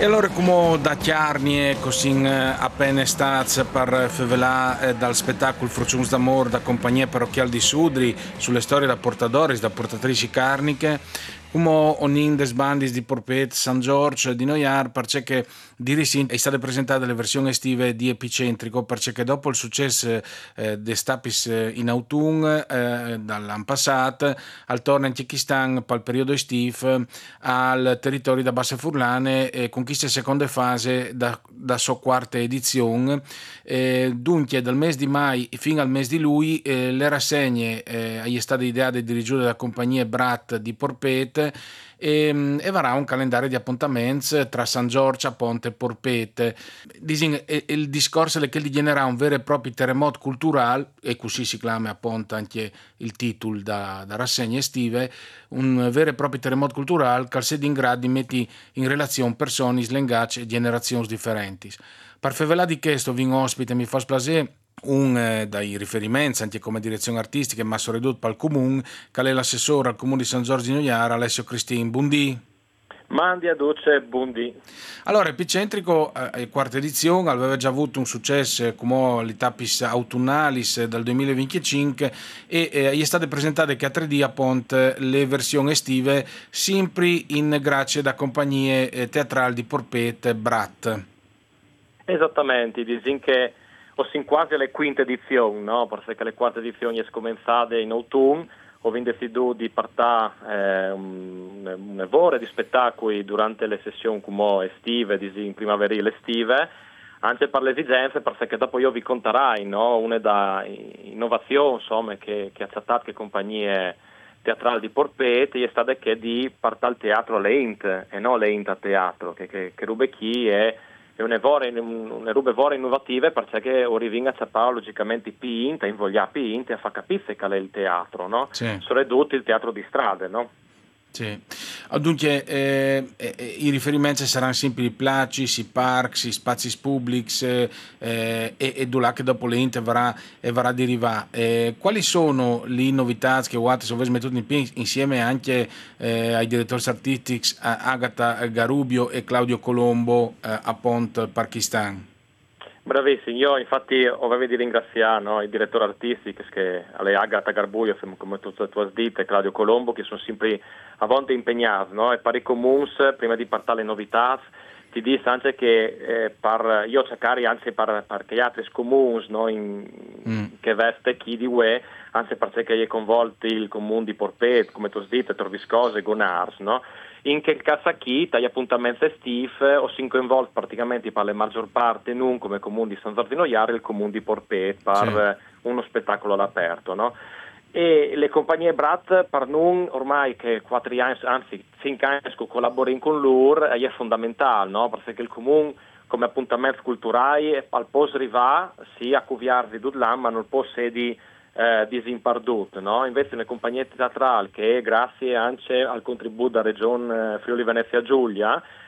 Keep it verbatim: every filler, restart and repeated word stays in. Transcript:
E allora come da Chiarnie, così appena stati per fevelà dal spettacolo Fruciuns d'Amor da compagnia parrocchiale di Sudri sulle storie da portadoris, da portatrici carniche, come onin des bandis di Porpet, San Giorgio di Noiar, perché di Risin è state presentate le versioni estive di Epicentrico, perché dopo il successo eh, de Stapis in autunno eh, dall'anno passato, al torno in Tchekistan per il periodo estivo al territorio da Basse Furlane e conquista seconda fase da, da sua quarta edizione. Eh, dunque dal mese di mai fino al mese di lui eh, le rassegne eh, agli stati ideate dirigute dalla compagnia Brat di Porpet e, e varrà un calendario di appuntamenti tra San Giorgio, Ponte e Porpete. Disin, e, e il discorso è che gli genererà un vero e proprio terremoto culturale, e così si chiama appunto anche il titolo da, da rassegne estive, un vero e proprio terremoto culturale che si è in grado di mettere in relazione persone slengate e generazioni differenti. Per favela di questo, vi ospite, mi fa piacere un eh, dai riferimenti anche come direzione artistica Masso Redut per il comune, che è l'assessore al comune di San Giorgio di Noiara, Alessio Cristin. Buondì. Mandi a Duce, buondì. Allora, Epicentrico, eh, quarta edizione, aveva già avuto un successo come le tapis autunnalis dal duemilaventicinque e eh, gli è state presentate che a tre D appunto le versioni estive, sempre in grazie da compagnie eh, teatrali di Porpet e Brat. Esattamente, disin che o sin quasi alle quinte edizioni, no? Perché le quarte edizioni è scomenzate in autunno, ho deciso di partire eh, un, un evore di spettacoli durante le sessioni come estive, disin primaverile estive, anche per le esigenze, perché dopo io vi conterai, no? Una da innovazione, insomma, che, che ha accettato che compagnie teatrali di Porpet è stata che di partire al teatro lent e non lent a teatro, che, che, che rube chi è è una robe vore innovative perché Orivin a cercare logicamente Pinta, invogliare Pinta e fa capire che è il teatro, no? Sì. Sono ridotti il teatro di strade, no? Sì. Dunque eh, eh, i riferimenti saranno sempre i placi, i parchi, i spazi pubblici eh, e, e là che dopo l'ente varrà e varrà derivare. Eh, quali sono le novità che Watt sono mettute insieme anche eh, ai direttori artistici Agata Garubio e Claudio Colombo eh, a Pont Parkistan? Bravissimo, io infatti avevo di ringraziare, no, i direttori artistici che alle Agata Garbuio, come tutte le tue dite, Claudio Colombo, che sono sempre a volte impegnati, no? E per i comuni, prima di partire le novità, ti dico anche che eh, per, io cercare anche per, per gli altri comuni, no, in, mm. che veste chi di UE, anche perché è coinvolti il comune di Porpet, come tu dite, Torviscose e Gonars, no? In che caso chi gli appuntamenti estivi o si coinvolti praticamente per la maggior parte non come comune di San Giorgio di Noiara il comune di Porpet per sì. Uno spettacolo all'aperto, no? E le compagnie Brat per noi ormai che quattro anni, anzi cinque anni collaborano con loro è fondamentale, no? Perché il comune come appuntamento culturale al posto arriva sia a cuviarsi di l'anno ma non può essere Eh, disimpardut, no? Invece le compagnie teatrali che grazie anche al contributo della regione Friuli Venezia Giulia